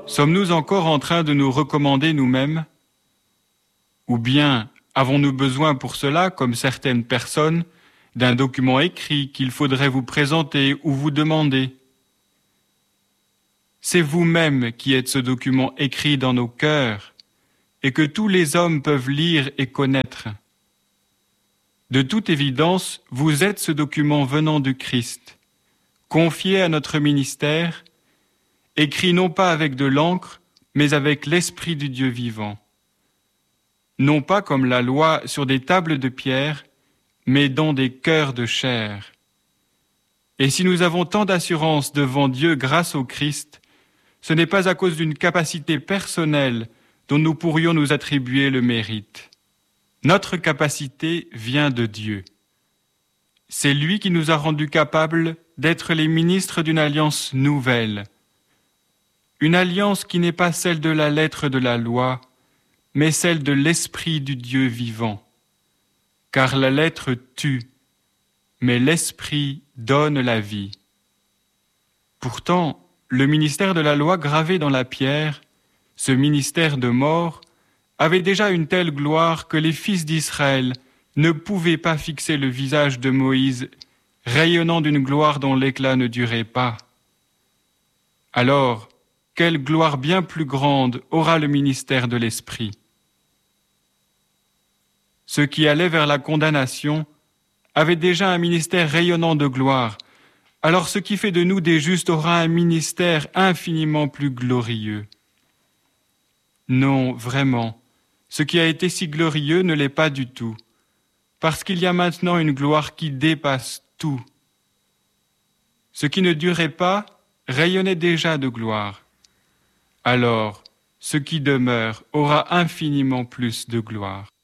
Sommes-nous encore en train de nous recommander nous-mêmes? Ou bien avons-nous besoin pour cela, comme certaines personnes, d'un document écrit qu'il faudrait vous présenter ou vous demander? C'est vous-même qui êtes ce document écrit dans nos cœurs et que tous les hommes peuvent lire et connaître. De toute évidence, vous êtes ce document venant du Christ, confié à notre ministère, écrit non pas avec de l'encre, mais avec l'Esprit du Dieu vivant. Non pas comme la loi sur des tables de pierre, mais dans des cœurs de chair. Et si nous avons tant d'assurance devant Dieu grâce au Christ, ce n'est pas à cause d'une capacité personnelle dont nous pourrions nous attribuer le mérite. Notre capacité vient de Dieu. C'est lui qui nous a rendus capables d'être les ministres d'une alliance nouvelle. Une alliance qui n'est pas celle de la lettre de la loi, mais celle de l'Esprit du Dieu vivant. Car la lettre tue, mais l'Esprit donne la vie. Pourtant, le ministère de la loi gravé dans la pierre, ce ministère de mort, avait déjà une telle gloire que les fils d'Israël ne pouvaient pas fixer le visage de Moïse, rayonnant d'une gloire dont l'éclat ne durait pas. Alors, quelle gloire bien plus grande aura le ministère de l'Esprit? Ceux qui allaient vers la condamnation avaient déjà un ministère rayonnant de gloire. Alors ce qui fait de nous des justes aura un ministère infiniment plus glorieux. Non, vraiment, ce qui a été si glorieux ne l'est pas du tout, parce qu'il y a maintenant une gloire qui dépasse tout. Ce qui ne durait pas rayonnait déjà de gloire. Alors, ce qui demeure aura infiniment plus de gloire.